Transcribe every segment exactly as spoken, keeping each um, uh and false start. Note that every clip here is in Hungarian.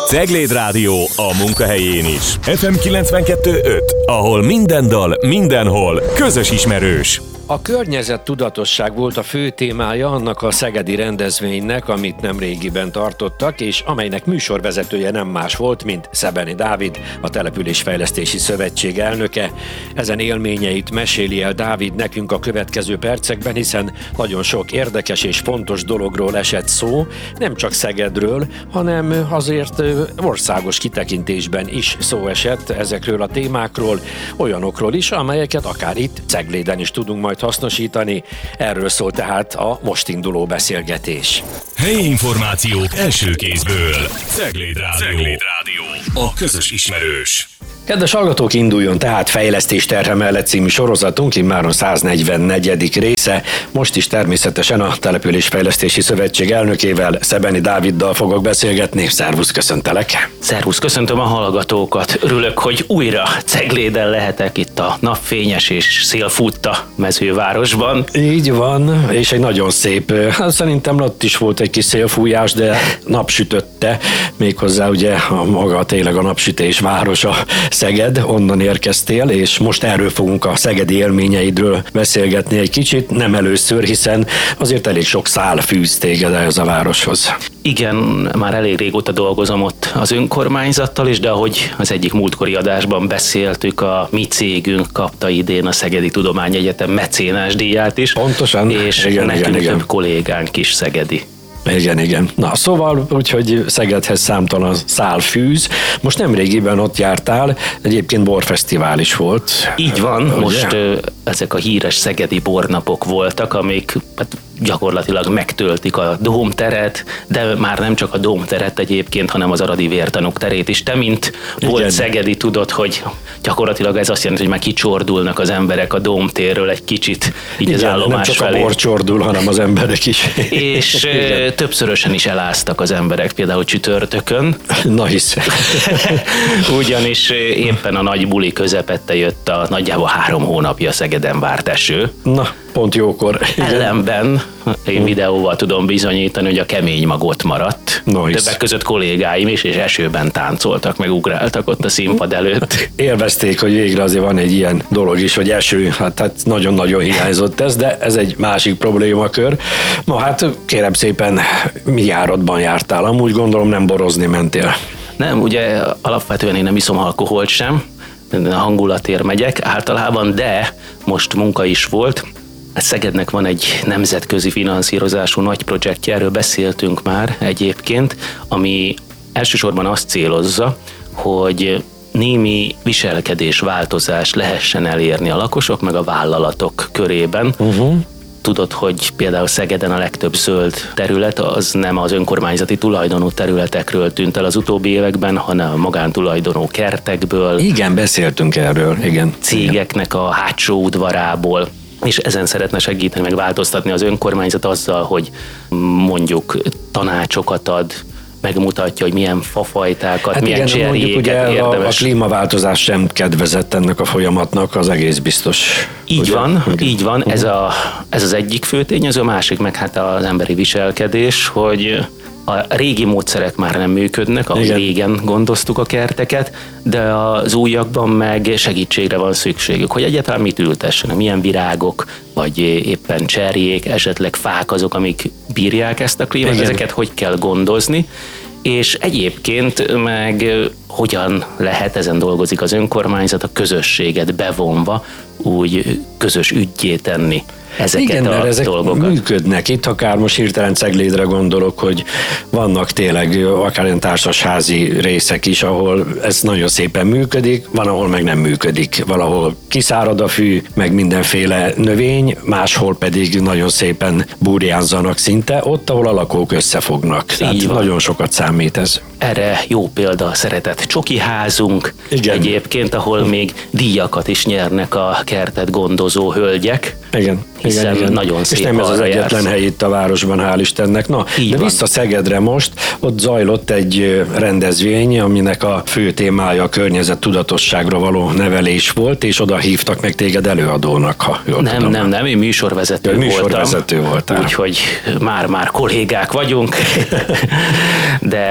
Cegléd Rádió a munkahelyén is. ef em kilencvenkettő öt, ahol minden dal, mindenhol közös ismerős. A környezettudatosság volt a fő témája annak a szegedi rendezvénynek, amit nemrégiben tartottak, és amelynek műsorvezetője nem más volt, mint Szebeny Dávid, a Településfejlesztési Szövetség elnöke. Ezen élményeit meséli el Dávid nekünk a következő percekben, hiszen nagyon sok érdekes és fontos dologról esett szó, nem csak Szegedről, hanem azért országos kitekintésben is szó esett ezekről a témákról, olyanokról is, amelyeket akár itt Cegléden is tudunk majd hasznosítani. Erről szól tehát a most induló beszélgetés. Helyi információk első kézből. Cegléd Rádió. Cegléd Rádió. A közös ismerős. Kedves hallgatók, induljon tehát Fejlesztés terhe mellett című sorozatunk, immáron száznegyvennegyedik része. Most is természetesen a Településfejlesztési Szövetség elnökével, Szebeny Dáviddal fogok beszélgetni. Szervusz, köszöntelek! Szervusz, köszöntöm a hallgatókat. Örülök, hogy újra Cegléden lehetek itt a napfényes és szélfutta mezővárosban. Így van, és egy nagyon szép, hát szerintem ott is volt egy kis szélfújás, de napsütötte, méghozzá ugye a maga tényleg a napsütés városa Szeged, onnan érkeztél, és most erről fogunk a szegedi élményeidről beszélgetni egy kicsit, nem először, hiszen azért elég sok szál fűz téged ehhez a városhoz. Igen, már elég régóta dolgozom ott az önkormányzattal is, de ahogy az egyik múltkori adásban beszéltük, a mi cégünk kapta idén a Szegedi Tudományegyetem mecénás díját is. Pontosan. És igen, nekünk igen, igen. több kollégánk is szegedi. Igen, igen. Na, szóval úgyhogy Szegedhez számtalan szál fűz. Most nemrégiben ott jártál, egyébként borfesztivál is volt. Így van, ugye? most ö, ezek a híres szegedi bornapok voltak, amik hát, gyakorlatilag megtöltik a Dómteret, de már nem csak a Dómteret egyébként, hanem az Aradi Vértanúk terét is. Te, mint igen. volt szegedi, tudod, hogy gyakorlatilag ez azt jelenti, hogy már kicsordulnak az emberek a Dómtérről egy kicsit, így igen, az állomás nem csak felé. a bor csordul, hanem az emberek is. És ö, többszörösen is eláztak az emberek, például csütörtökön. Na hisz. Ugyanis éppen a nagy buli közepette jött a nagyjából három hónapja Szegeden várt eső. Na, pont jókor. Igen. Ellenben én videóval tudom bizonyítani, hogy a kemény mag ott maradt. Nice. Többek között kollégáim is, és esőben táncoltak, meg ugráltak ott a színpad előtt. Élvezték, hogy végre azért van egy ilyen dolog is, hogy eső, hát, hát nagyon-nagyon hiányzott ez, de ez egy másik problémakör. Ma hát kérem szépen, mi járatban jártál? Amúgy gondolom nem borozni mentél. Nem, ugye alapvetően én nem iszom alkoholt sem, a hangulatért megyek általában, de most munka is volt. Szegednek van egy nemzetközi finanszírozású nagy projektje, erről beszéltünk már egyébként, ami elsősorban azt célozza, hogy némi viselkedésváltozást lehessen elérni a lakosok meg a vállalatok körében. Uh-huh. Tudod, hogy például Szegeden a legtöbb zöld terület az nem az önkormányzati tulajdonú területekről tűnt el az utóbbi években, hanem a magántulajdonú kertekből. Igen, beszéltünk erről, igen. Cégeknek a hátsó udvarából. És ezen szeretne segíteni, meg változtatni az önkormányzat azzal, hogy mondjuk tanácsokat ad, megmutatja, hogy milyen fafajtákat, hát milyen cserjéket érdemes. A, a klímaváltozás sem kedvezett ennek a folyamatnak, az egész biztos. Így ugye? van, ugye? így van. Ez, a, ez az egyik fő tényező, a másik meg hát az emberi viselkedés, hogy a régi módszerek már nem működnek, ahogy régen gondoztuk a kerteket, de az újakban meg segítségre van szükségük, hogy egyáltalán mit ültessenek, milyen virágok, vagy éppen cserjék, esetleg fák azok, amik bírják ezt a klímát, igen. Ezeket hogy kell gondozni, és egyébként meg hogyan lehet, ezen dolgozik az önkormányzat, a közösséget bevonva úgy közös üggyé tenni ezeket igen, a ezek dolgokat. Működnek. Itt akár most hirtelen Ceglédre gondolok, hogy vannak tényleg akár ilyen társasházi részek is, ahol ez nagyon szépen működik, van, ahol meg nem működik. Valahol kiszárad a fű, meg mindenféle növény, máshol pedig nagyon szépen burjánzanak szinte, ott, ahol a lakók összefognak. Tehát nagyon sokat számít ez. Erre jó példa a szeretett csoki házunk, igen. Egyébként, ahol még díjakat is nyernek a kertet gondozó hölgyek. Igen. Hiszen igen, igen. nagyon szép. És nem ez az egyetlen hely itt a városban, hál' Istennek. Na, így de van. Vissza Szegedre most, ott zajlott egy rendezvény, aminek a fő témája a környezet tudatosságra való nevelés volt, és oda hívtak meg téged előadónak, ha jól Nem, tudom. nem, nem, én műsorvezető ja, voltam. Műsorvezető voltál. Úgyhogy már-már kollégák vagyunk, de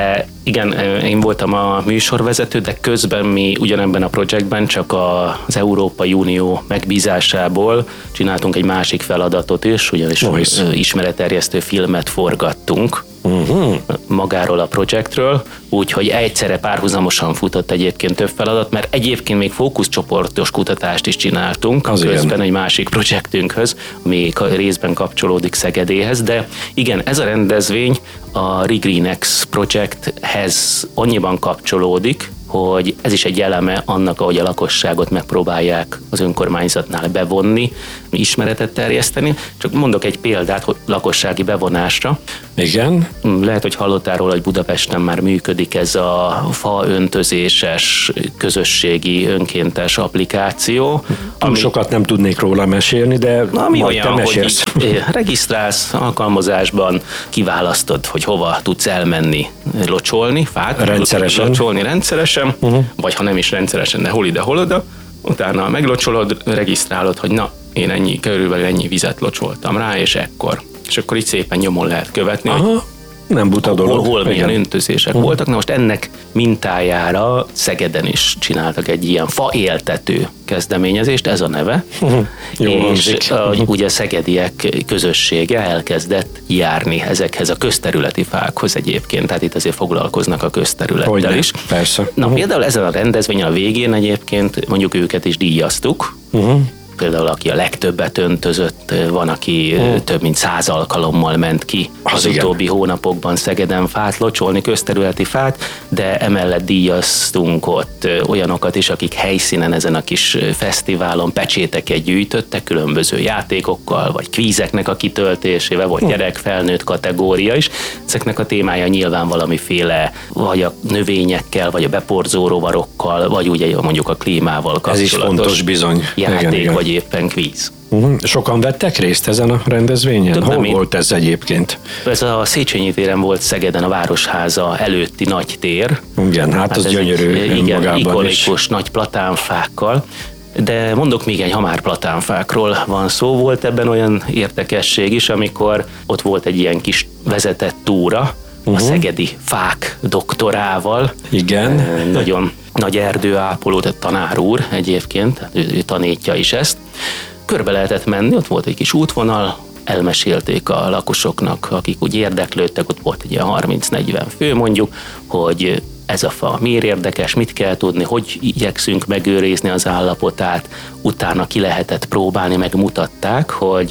Igen, én voltam a műsorvezető, de közben mi ugyanebben a projektben csak az Európai Unió megbízásából csináltunk egy másik feladatot is, ugyanis nice. ismeretterjesztő filmet forgattunk. Uh-huh. magáról a projektről, úgyhogy egyszerre párhuzamosan futott egyébként több feladat, mert egyébként még fókuszcsoportos kutatást is csináltunk az közben igen. egy másik projektünkhöz, ami részben kapcsolódik Szegedéhez, de igen, ez a rendezvény a ReGreenX projekthez annyiban kapcsolódik, hogy ez is egy eleme annak, ahogy a lakosságot megpróbálják az önkormányzatnál bevonni, ismeretet terjeszteni. Csak mondok egy példát, hogy lakossági bevonásra. Igen. Lehet, hogy hallottál róla, hogy Budapesten már működik ez a faöntözéses közösségi önkéntes applikáció. Túl ami, sokat nem tudnék róla mesélni, de ami olyan, te mesélsz. Hogy regisztrálsz alkalmazásban, kiválasztod, hogy hova tudsz elmenni locsolni, fát. Rendszeresen. Locsolni rendszeresen, uh-huh. vagy ha nem is rendszeresen, de hol ide, hol oda. Utána meglocsolod, regisztrálod, hogy na, én ennyi, körülbelül ennyi vizet locsoltam rá, és ekkor. És akkor így szépen nyomon lehet követni, aha. hogy nem buta dolog. Hol, hol milyen öntözések uh-huh. voltak. Na most ennek mintájára Szegeden is csináltak egy ilyen faéltető kezdeményezést, ez a neve. Uh-huh. Jó, és a, ugye a szegediek közössége elkezdett járni ezekhez a közterületi fákhoz egyébként, tehát itt azért foglalkoznak a közterülettel Hogyne, is. Persze. Na uh-huh. például ezen a rendezvényen a végén egyébként mondjuk őket is díjaztuk, uh-huh. például aki a legtöbbet öntözött, van, aki hmm. több mint száz alkalommal ment ki az, az utóbbi hónapokban Szegeden fát locsolni, közterületi fát, de emellett díjaztunk ott olyanokat is, akik helyszínen ezen a kis fesztiválon pecséteket gyűjtöttek, különböző játékokkal, vagy kvízeknek a kitöltésével, vagy hmm. gyerek-felnőtt kategória is. Ezeknek a témája nyilván valamiféle, vagy a növényekkel, vagy a beporzó rovarokkal, vagy ugye mondjuk a klímával kapcsolatos. Ez is fontos bizony. Játék, igen, igen. vagy éppen kvíz. Uh-huh. Sokan vettek részt ezen a rendezvényen? Több Hol én... volt ez egyébként? Ez a Széchenyi téren volt Szegeden, a Városháza előtti nagy tér. Igen, hát, hát az gyönyörű egy, igen, ikonikus is. nagy platánfákkal. De mondok még egy, ha már platánfákról van szó, volt ebben olyan érdekesség is, amikor ott volt egy ilyen kis vezetett túra, uh-huh. a szegedi fák doktorával. Igen. Nagyon nagy erdőápoló, tehát tanár úr egyébként, ő, ő tanítja is ezt. Körbe lehetett menni, ott volt egy kis útvonal, elmesélték a lakosoknak, akik úgy érdeklődtek, ott volt egy ilyen harminc-negyven fő mondjuk, hogy ez a fa miért érdekes, mit kell tudni, hogy igyekszünk megőrizni az állapotát, utána ki lehetett próbálni, megmutatták, hogy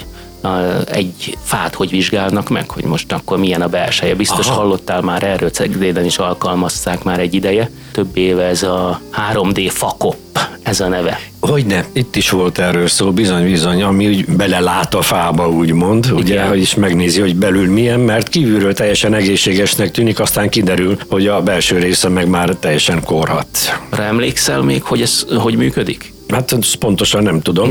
egy fát hogy vizsgálnak meg, hogy most akkor milyen a belseje. Biztos aha. hallottál már erről, Szegeden is alkalmazták már egy ideje. Több éve ez a három dé fakop, ez a neve. Hogyne, itt is volt erről szó, bizony-bizony, ami úgy belelát a fába, úgymond, ugye, hogy is megnézi, hogy belül milyen, mert kívülről teljesen egészségesnek tűnik, aztán kiderül, hogy a belső része meg már teljesen korhat. Rá emlékszel még, hogy ez hogy működik? Hát ezt pontosan nem tudom.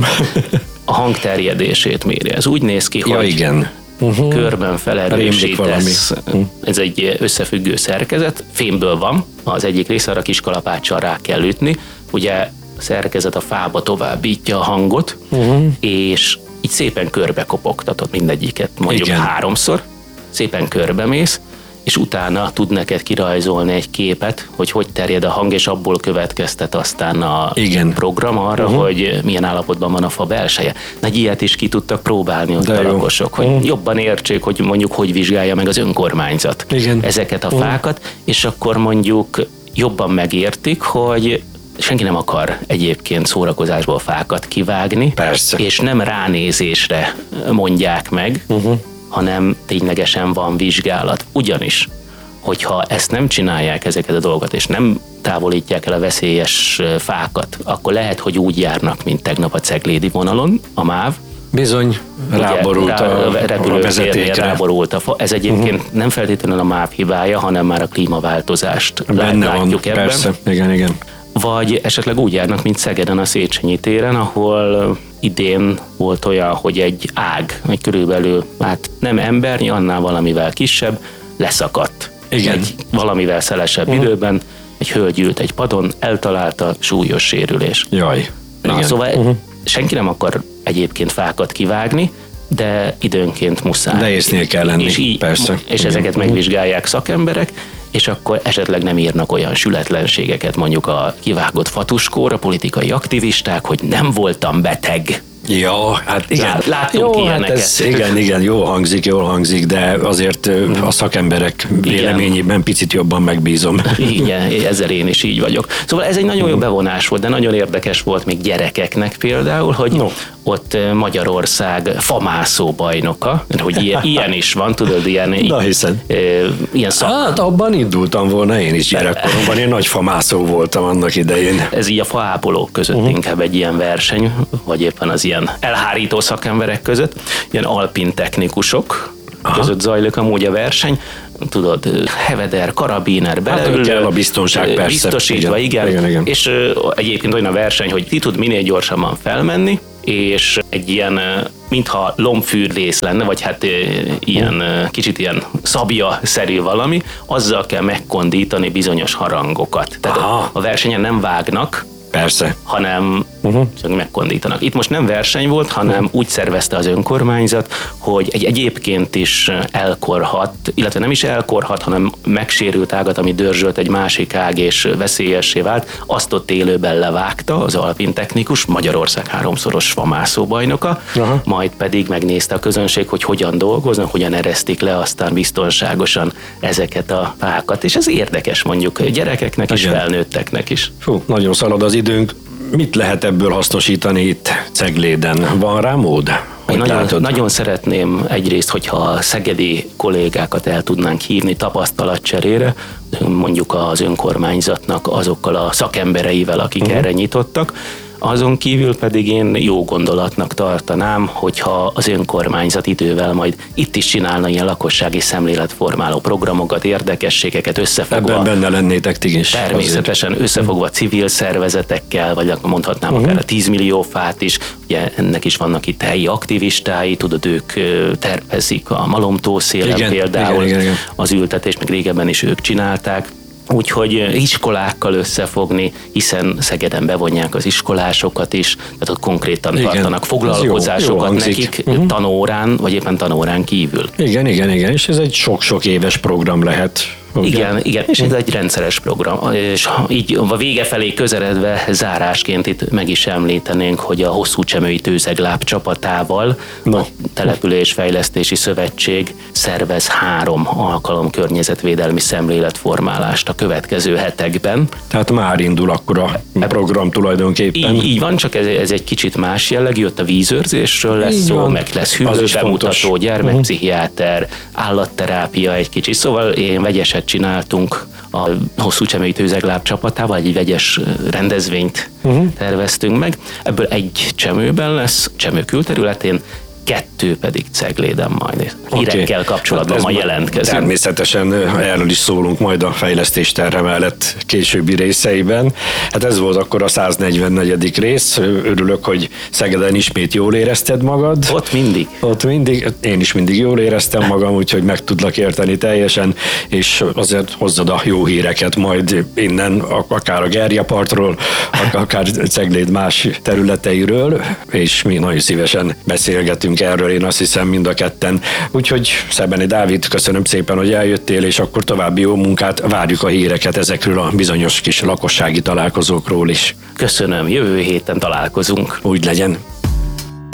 A hangterjedését méri. Ez úgy néz ki, ja, hogy igen. Uh-huh. körben felerősítesz. Uh-huh. Ez egy összefüggő szerkezet, fémből van, az egyik része, arra kis kalapáccsal rá kell ütni. Ugye a szerkezet a fába továbbítja a hangot, uh-huh. és így szépen körbe kopogtatod mindegyiket, mondjuk igen. háromszor, szépen körbemész, és utána tud neked kirajzolni egy képet, hogy hogy terjed a hang, és abból következtet aztán a igen. program arra, uh-huh. hogy milyen állapotban van a fa belseje. Egy ilyet is ki tudtak próbálni ott a lakosok, hogy uh-huh. jobban értsék, hogy mondjuk hogy vizsgálja meg az önkormányzat igen. ezeket a uh-huh. fákat, és akkor mondjuk jobban megértik, hogy senki nem akar egyébként szórakozásból fákat kivágni, persze. és nem ránézésre mondják meg, uh-huh. hanem ténylegesen van vizsgálat. Ugyanis, hogyha ezt nem csinálják, ezeket a dolgokat, és nem távolítják el a veszélyes fákat, akkor lehet, hogy úgy járnak, mint tegnap a Ceglédi vonalon, a MÁV. Bizony, ráborult rá, a, a vezetékre. Ráborult a fa. Ez egyébként uh-huh. nem feltétlenül a MÁV hibája, hanem már a klímaváltozást benne látjuk van, ebben. Persze, igen, igen. Vagy esetleg úgy járnak, mint Szegeden a Széchenyi téren, ahol idén volt olyan, hogy egy ág, egy körülbelül, hát nem embernyi, annál valamivel kisebb, leszakadt. Igen. Egy valamivel szelesebb uh-huh. időben egy hölgy ült egy padon, eltalálta, súlyos sérülés. Jaj. Na, igen. szóval uh-huh. senki nem akar egyébként fákat kivágni, de időnként muszáj. De észnél kell lenni, és így, persze. És igen. ezeket megvizsgálják szakemberek, és akkor esetleg nem írnak olyan sületlenségeket mondjuk a kivágott fatuskór, a politikai aktivisták, hogy nem voltam beteg. Ja, hát igen. Lát, látunk jó, ilyeneket. Hát ez, igen, igen, jól hangzik, jól hangzik, de azért a szakemberek véleményében picit jobban megbízom. Igen, ezzel én is így vagyok. Szóval ez egy nagyon jó bevonás volt, de nagyon érdekes volt még gyerekeknek például, hogy no. ott Magyarország famászó bajnoka, hogy ilyen, ilyen is van, tudod, ilyen, Na, hiszen. E, ilyen szak... Hát abban indultam volna én is gyerekkoromban, én nagy famászó voltam annak idején. Ez így a faápolók között uh-huh. inkább egy ilyen verseny, vagy éppen az ilyen elhárító szakemberek között, ilyen alpin technikusok Aha. között zajlik amúgy a verseny. Tudod, heveder, karabiner, beleül, hát, kell a biztonság persze. Biztosítva, igen. Igen, igen. És uh, egyébként olyan a verseny, hogy ki tud minél gyorsabban felmenni, és egy ilyen, mintha lombfűrész lenne, vagy hát uh, ilyen, uh, kicsit ilyen szabja-szerű valami, azzal kell megkondítani bizonyos harangokat. Tehát a, a versenyen nem vágnak, Persze. hanem uh-huh. csak megkondítanak. Itt most nem verseny volt, hanem uh-huh. úgy szervezte az önkormányzat, hogy egy egyébként is elkorhat, illetve nem is elkorhat, hanem megsérült ágat, ami dörzsölt egy másik ág és veszélyessé vált, azt ott élőben levágta az alpin technikus, Magyarország háromszoros famászó bajnoka, uh-huh. majd pedig megnézte a közönség, hogy hogyan dolgoznak, hogyan eresztik le aztán biztonságosan ezeket a fákat, és ez érdekes mondjuk gyerekeknek és felnőtteknek is. Fú, nagyon szalad az időnk. Mit lehet ebből hasznosítani itt Cegléden? Van rá mód? Én nagyon, nagyon szeretném egyrészt, hogyha a szegedi kollégákat el tudnánk hívni tapasztalatcserére, mondjuk az önkormányzatnak azokkal a szakembereivel, akik uh-huh. erre nyitottak. Azon kívül pedig én jó gondolatnak tartanám, hogyha az önkormányzat idővel majd itt is csinálna ilyen lakossági szemléletformáló programokat, érdekességeket összefogva. Ebben benne lennétek ti is. Természetesen azért. Összefogva civil szervezetekkel, vagy mondhatnám uh-huh. akár a tíz millió fát is. Ugye ennek is vannak itt helyi aktivistái, tudod, ők tervezik a malomtószélen igen, például igen, igen, igen. az ültetést, meg régebben is ők csinálták. Úgyhogy iskolákkal összefogni, hiszen Szegeden bevonják az iskolásokat is, tehát ott konkrétan igen, tartanak foglalkozásokat jó, jó nekik uh-huh. tanórán, vagy éppen tanórán kívül. Igen, igen, igen, és ez egy sok-sok éves program lehet. Ugye? Igen, igen, és ez egy rendszeres program. És így a vége felé közeledve zárásként itt meg is említenénk, hogy a Hosszúcsemői Tőzegláb csapatával no. a Településfejlesztési Szövetség szervez három alkalom környezetvédelmi szemléletformálást a következő hetekben. Tehát már indul akkor a program tulajdonképpen. Így, így van, csak ez, ez egy kicsit más jellegű, ott a vízőrzésről lesz így szó, van. Meg lesz hűlőbemutató, gyermekpszichiáter, állatterápia egy kicsit, szóval én vegyeset csináltunk a Hosszúcsemői Tőzegláb csapatával, egy vegyes rendezvényt uh-huh. terveztünk meg. Ebből egy Csemőben lesz, Csemő külterületén, kettő pedig Cegléden majd. Hírekkel okay. kapcsolatban hát ma jelentkezünk. Természetesen erről is szólunk majd a fejlesztés terve mellett későbbi részeiben. Hát ez volt akkor a száznegyvennegyedik rész. Örülök, hogy Szegeden ismét jól érezted magad. Ott mindig. Ott mindig. Én is mindig jól éreztem magam, úgyhogy meg tudlak érteni teljesen, és azért hozzad a jó híreket majd innen, akár a Gerjapartról, akár Cegléd más területeiről, és mi nagyon szívesen beszélgetünk erről, én azt hiszem mind a ketten. Úgyhogy Szebeni Dávid, köszönöm szépen, hogy eljöttél, és akkor további jó munkát, várjuk a híreket ezekről a bizonyos kis lakossági találkozókról is. Köszönöm, jövő héten találkozunk. Úgy legyen.